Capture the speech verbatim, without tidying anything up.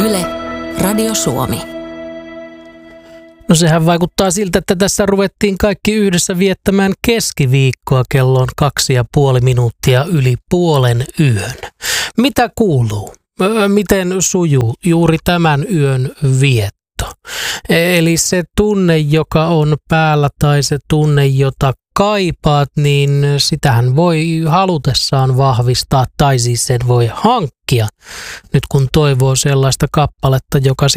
Yle, Radio Suomi. No sehän vaikuttaa siltä, että tässä ruvettiin kaikki yhdessä viettämään keskiviikkoa. Kello on kaksi ja puoli minuuttia yli puolen yön. Mitä kuuluu? Miten sujuu juuri tämän yön vietto? Eli se tunne, joka on päällä tai se tunne, jota kaipaat, niin sitähän voi halutessaan vahvistaa tai siis sen voi hankkia nyt kun toivoo sellaista kappaletta, joka